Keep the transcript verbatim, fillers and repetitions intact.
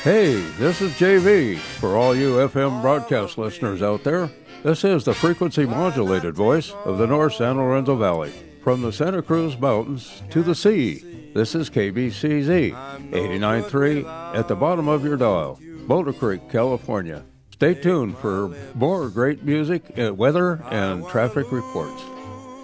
Hey, this is J V. For all you F M broadcast listeners out there, this is the frequency modulated voice of the North San Lorenzo Valley. From the Santa Cruz Mountains to the sea, this is K B C Z eighty-nine point three at the bottom of your dial, Boulder Creek, California. Stay tuned for more great music, uh, weather, and traffic reports.